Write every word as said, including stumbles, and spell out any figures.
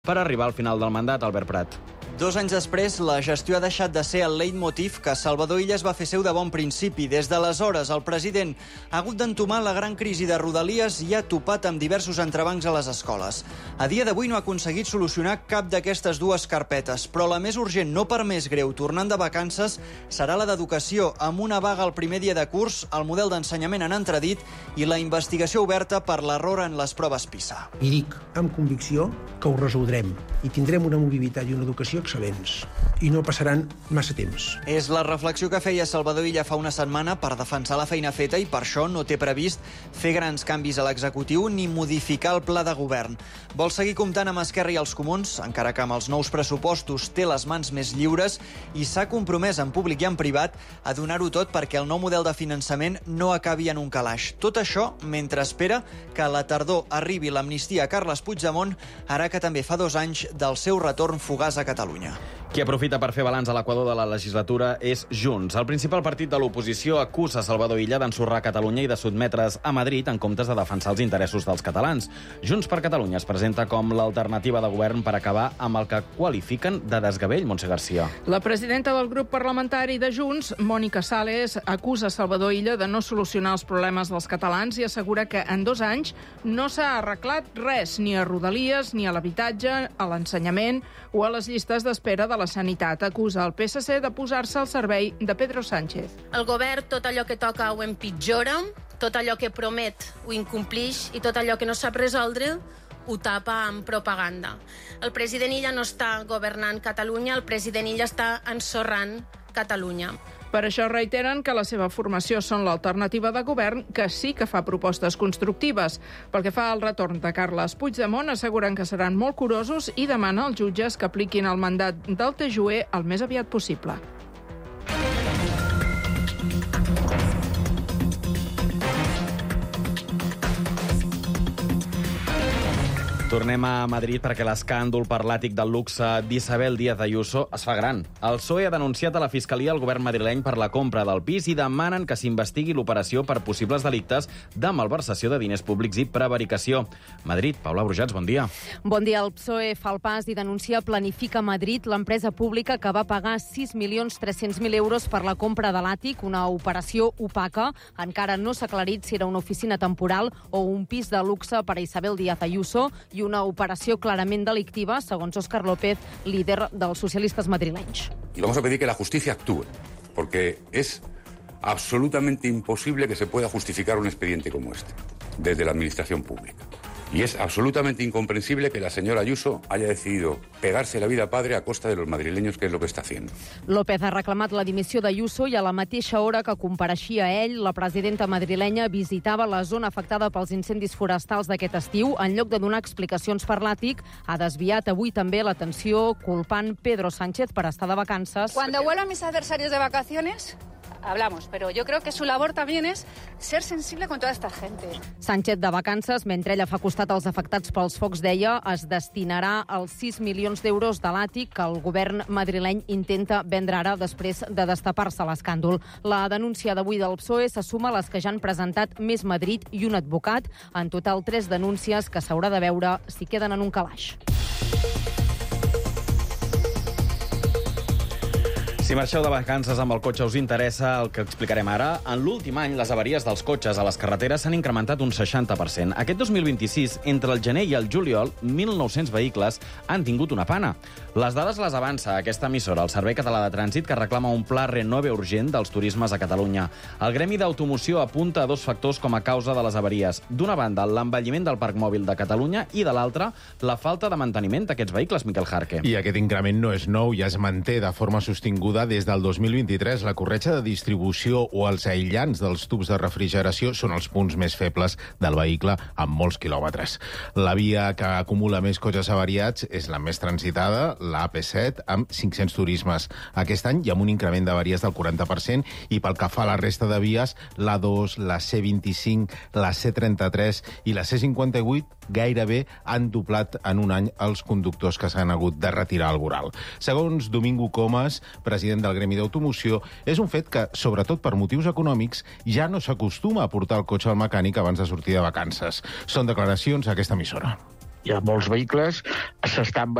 per arribar al final del mandat, Albert Prat. Dos anys després, la gestió ha deixat de ser el leitmotiv que Salvador Illas va fer seu de bon principi. Des d'aleshores, el president ha hagut d'entomar la gran crisi de Rodalies i ha topat amb diversos entrebancs a les escoles. A dia d'avui no ha aconseguit solucionar cap d'aquestes dues carpetes, però la més urgent, no per més greu, tornant de vacances, serà la d'educació, amb una vaga el primer dia de curs, el model d'ensenyament en entredit i la investigació oberta per l'error en les proves PISA. I dic amb convicció que ho resoldrem i tindrem una mobilitat i una educació excel·lents. I no passaran massa temps. És la reflexió que feia Salvador Illa fa una setmana per defensar la feina feta i per això no té previst fer grans canvis a l'executiu ni modificar el pla de govern. Vol seguir comptant amb Esquerra i els Comuns, encara que amb els nous pressupostos té les mans més lliures i s'ha compromès en públic i en privat a donar-ho tot perquè el nou model de finançament no acabi en un calaix. Tot això mentre espera que a la tardor arribi l'amnistia a Carles Puigdemont, ara que també fa dos anys del seu retorn fugaç a Catalunya. Qui aprofita per fer balanç a l'equador de la legislatura és Junts. El principal partit de l'oposició acusa Salvador Illa d'ensorrar Catalunya i de sotmetre's a Madrid en comptes de defensar els interessos dels catalans. Junts per Catalunya es presenta com l'alternativa de govern per acabar amb el que qualifiquen de desgavell, Montse Garcia. La presidenta del grup parlamentari de Junts, Mònica Sales, acusa Salvador Illa de no solucionar els problemes dels catalans i assegura que en dos anys no s'ha arreglat res, ni a Rodalies, ni a l'habitatge, a l'ensenyament o a les llistes d'espera de la sanitat. Acusa el P S C de posar-se al servei de Pedro Sánchez. El govern tot allò que toca ho empitjora, tot allò que promet ho incomplix i tot allò que no sap resoldre ho tapa amb propaganda. El president Illa no està governant Catalunya, el president Illa està ensorrant Catalunya. Per això reiteren que la seva formació són l'alternativa de govern, que sí que fa propostes constructives. Pel que fa al retorn de Carles Puigdemont, asseguren que seran molt curosos i demana als jutges que apliquin el mandat del T J U E el més aviat possible. Tornem a Madrid perquè l'escàndol per l'àtic del luxe d'Isabel Díaz Ayuso es fa gran. El P S O E ha denunciat a la Fiscalia el govern madrileny per la compra del pis i demanen que s'investigui l'operació per possibles delictes de malversació de diners públics i prevaricació. Madrid, Paula Brujats, bon dia. Bon dia. El P S O E fa el pas i denuncia Planifica Madrid, l'empresa pública que va pagar sis milions tres-cents mil euros per la compra de l'àtic, una operació opaca. Encara no s'ha aclarit si era una oficina temporal o un pis de luxe per a Isabel Díaz Ayuso i una operació clarament delictiva, segons Óscar López, líder dels socialistes madrilenys. Y vamos a pedir que la justicia actúe, porque es absolutamente imposible que se pueda justificar un expediente como este, desde la administración pública. Y es absolutamente incomprensible que la señora Ayuso haya decidido pegarse la vida padre a costa de los madrileños, que es lo que está haciendo. López ha reclamat la dimissió d'Ayuso i a la mateixa hora que compareixia ell, la presidenta madrilenya visitava la zona afectada pels incendis forestals d'aquest estiu. En lloc de donar explicacions per l'àtic, ha desviat avui també l'atenció culpant Pedro Sánchez per estar de vacances. Cuando vuelvan mis adversarios de vacaciones, hablamos, pero yo creo que su labor también es ser sensible con toda esta gente. Sánchez de vacances, mentre ella fa costat als afectats pels focs, deia, es destinarà els sis milions d'euros de l'àtic que el govern madrileny intenta vendre ara després de destapar-se l'escàndol. La denúncia d'avui del P S O E se suma a les que ja han presentat Més Madrid i un advocat. En total, tres denúncies que s'haurà de veure si queden en un calaix. Si marxeu de vacances amb el cotxe us interessa el que explicarem ara. En l'últim any, les avaries dels cotxes a les carreteres s'han incrementat un seixanta per cent. Aquest dos mil vint-i-sis, entre el gener i el juliol, mil nou-cents vehicles han tingut una pana. Les dades les avança aquesta emissora, el Servei Català de Trànsit, que reclama un pla renove urgent dels turismes a Catalunya. El Gremi d'Automoció apunta a dos factors com a causa de les avaries. D'una banda, l'envelliment del parc mòbil de Catalunya i, de l'altra, la falta de manteniment d'aquests vehicles, Miquel Jarque. I aquest increment no és nou, ja es manté de forma sostinguda des del dos mil vint-i-tres. La corretja de distribució o els aïllants dels tubs de refrigeració són els punts més febles del vehicle amb molts quilòmetres. La via que acumula més cotxes avariats és la més transitada, la A P set, amb cinc-cents turismes aquest any i amb un increment d'avaries del quaranta per cent. I pel que fa a la resta de vies, l'A dos, la C vint-i-cinc, la C trenta-tres i la C cinquanta-vuit gairebé han doblat en un any els conductors que s'han hagut de retirar al voral. Segons Domingo Comas, president del Gremi d'Automoció, és un fet que, sobretot per motius econòmics, ja no s'acostuma a portar el cotxe al mecànic abans de sortir de vacances. Són declaracions a aquesta emissora. hi ha molts vehicles, s'estan